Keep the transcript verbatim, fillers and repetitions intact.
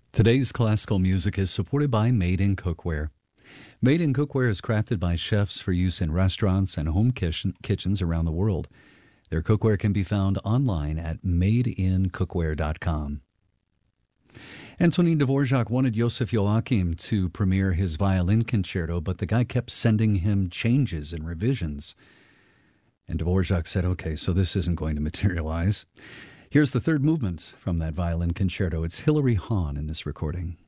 Today's classical music is supported by Made in Cookware. Made in Cookware is crafted by chefs for use in restaurants and home kitchen, kitchens around the world. Their cookware can be found online at made in cookware dot com. Antonin Dvorak wanted Joseph Joachim to premiere his violin concerto, but the guy kept sending him changes and revisions. And Dvorak said, okay, so this isn't going to materialize. Here's the third movement from that violin concerto. It's Hilary Hahn in this recording.